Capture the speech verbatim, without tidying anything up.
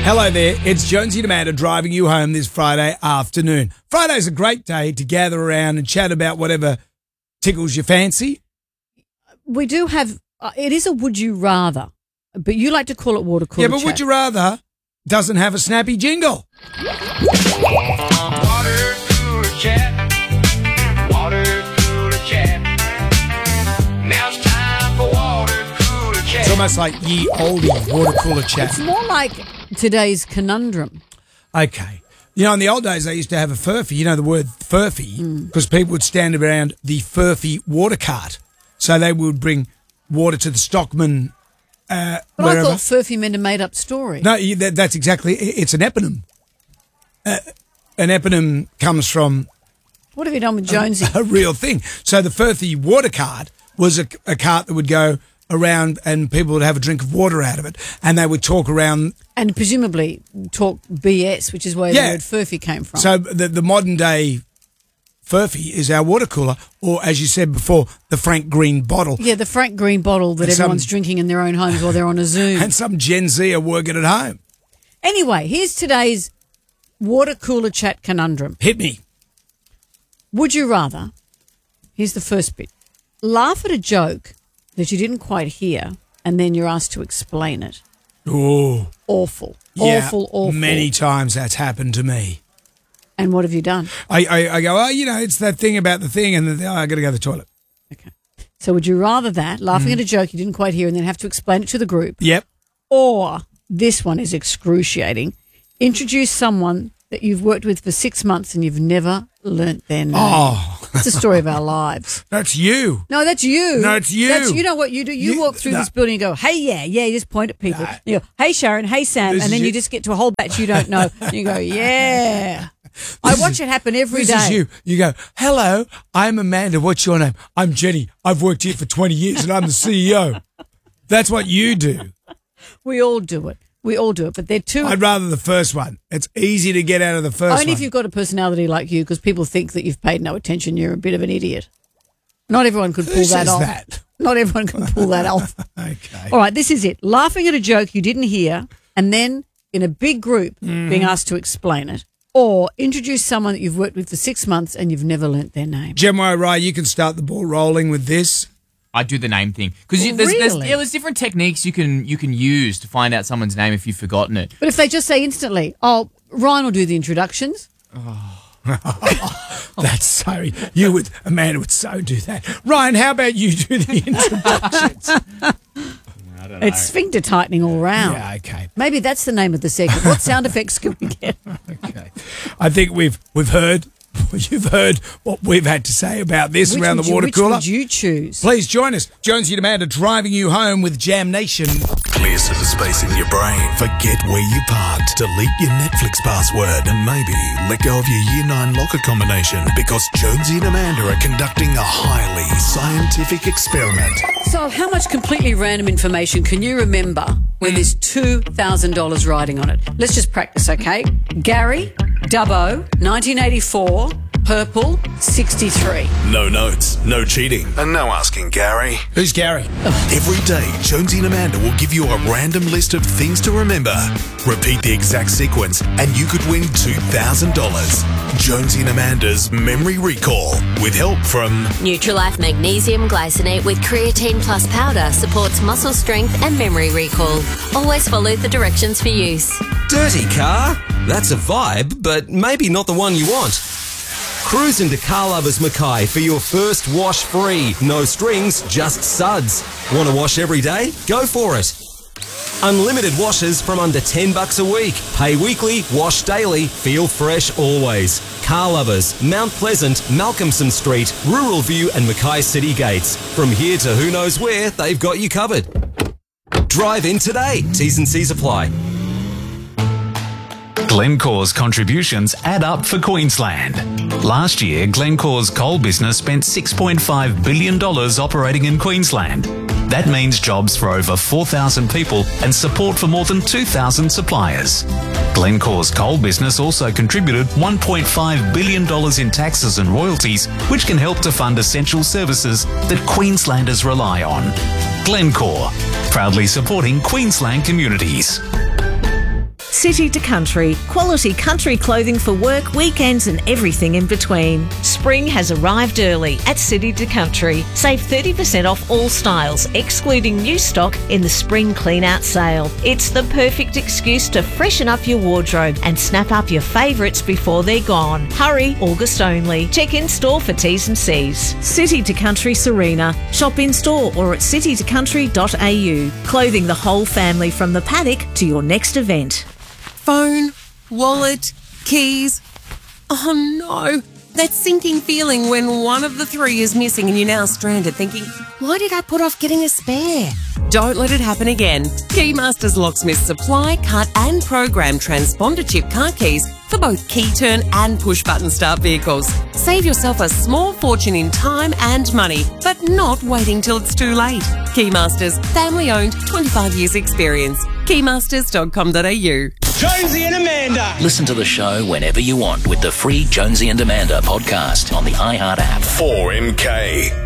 Hello there, it's Jonesy and Amanda driving you home this Friday afternoon. Friday's a great day to gather around and chat about whatever tickles your fancy. We do have, uh, it is a would you rather, but you like to call it water cooler Yeah, but chat. would you rather doesn't have a snappy jingle. Water cooler chat. Water cooler chat. Now it's time for water cooler chat. It's almost like ye olde water cooler chat. It's more like today's conundrum. Okay. You know, in the old days, they used to have a furphy. You know the word furphy? Because people would stand around the furphy water cart. So they would bring water to the stockman uh, But wherever. I thought furphy meant a made-up story. No, you- that, that's exactly, it- it's an eponym. Uh, an eponym comes from What have you done with Jonesy? a real thing. So the furphy water cart was a, a cart that would go around and people would have a drink of water out of it and they would talk around. And presumably talk B S, which is where Yeah. the word furphy came from. So the, the modern day furphy is our water cooler, or as you said before, the Frank Green bottle. yeah, the Frank Green bottle that And some- everyone's drinking in their own homes while they're on a Zoom. And some Gen Z are working at home. Anyway, here's today's water cooler chat conundrum. Hit me. Would you rather, here's the first bit, laugh at a joke that you didn't quite hear and then you're asked to explain it? Oh, Awful. yeah. Awful, awful. Many times that's happened to me. And what have you done? I, I, I go, oh, you know, it's that thing about the thing, and then oh, I got to go to the toilet. Okay. So would you rather that, laughing Mm. at a joke you didn't quite hear and then have to explain it to the group, Yep. or this one is excruciating, introduce someone that you've worked with for six months and you've never learnt their name? Oh, It's the story of our lives. that's you. No, that's you. No, it's you. That's, you know what you do? You, You- walk through no. this building and go, hey, yeah, yeah, you just point at people. You go, hey, Sharon, hey, Sam. This And is then you you. just get to a whole batch you don't know. And you go, yeah. I watch it happen every This day. is you. You go, hello, I'm Amanda. What's your name? I'm Jenny. I've worked here for twenty years and I'm the C E O. That's what you do. We all do it. We all do it. But they're too. I'd rather the first one. It's easy to get out of the first Only one. if you've got a personality like you, because people think that you've paid no attention. You're a bit of an idiot. Not everyone could pull Who that says off. that? Not everyone can pull that off. Okay. All right, this is it. Laughing at a joke you didn't hear, and then in a big group Mm. being asked to explain it, or introduce someone that you've worked with for six months and you've never learnt their name. Gemma Rye, you can start the ball rolling with this. I do the name thing because Oh, there's, there's, really? yeah, there's different techniques you can you can use to find out someone's name if you've forgotten it. But if they just say instantly, oh, Ryan will do the introductions. That's so, you would, Amanda would so do that. Ryan, how about you do the introductions? It's sphincter tightening all round. Yeah, okay. Maybe that's the name of the segment. What sound effects can we get? Okay. I think we've we've heard, you've heard what we've had to say about this Which around would the you- water which cooler. would you choose? Please join us. Jonesy and Amanda driving you home with Jam Nation. Clear some space in your brain. Forget where you parked. Delete your Netflix password and maybe let go of your year nine locker combination because Jonesy and Amanda are conducting a highly scientific experiment. So how much completely random information can you remember when there's two thousand dollars riding on it? Let's just practice, okay? Gary, Dubbo, nineteen eighty-four, purple, sixty-three. No notes, no cheating, and no asking Gary. Who's Gary? Every day, Jonesy and Amanda will give you a random list of things to remember. Repeat the exact sequence, and you could win two thousand dollars. Jonesy and Amanda's Memory Recall, with help from Nutrilife Magnesium Glycinate with Creatine Plus powder supports muscle strength and memory recall. Always follow the directions for use. Dirty car? That's a vibe, but maybe not the one you want. Cruise into Car Lovers Mackay for your first wash free. No strings, just suds. Want to wash every day? Go for it. Unlimited washes from under ten bucks a week. Pay weekly, wash daily, feel fresh always. Car Lovers, Mount Pleasant, Malcolmson Street, Rural View and Mackay City Gates. From here to who knows where, they've got you covered. Drive in today. T's and C's apply. Glencore's contributions add up for Queensland. Last year, Glencore's coal business spent six point five billion dollars operating in Queensland. That means jobs for over four thousand people and support for more than two thousand suppliers. Glencore's coal business also contributed one point five billion dollars in taxes and royalties, which can help to fund essential services that Queenslanders rely on. Glencore, proudly supporting Queensland communities. City to Country. Quality country clothing for work, weekends and everything in between. Spring has arrived early at City to Country. Save thirty percent off all styles, excluding new stock in the spring clean-out sale. It's the perfect excuse to freshen up your wardrobe and snap up your favourites before they're gone. Hurry, August only. Check in store for T's and C's. City to Country Serena. Shop in store or at city to country dot a u. Clothing the whole family from the paddock to your next event. Phone, wallet, keys. Oh no, that sinking feeling when one of the three is missing and you're now stranded thinking, why did I put off getting a spare? Don't let it happen again. Keymasters Locksmiths supply, cut and program transponder chip car keys for both key turn and push button start vehicles. Save yourself a small fortune in time and money, but not waiting till it's too late. Keymasters, family owned, twenty-five years experience. keymasters dot com dot a u. Jonesy and Amanda. Listen to the show whenever you want with the free Jonesy and Amanda podcast on the iHeart app. four M K.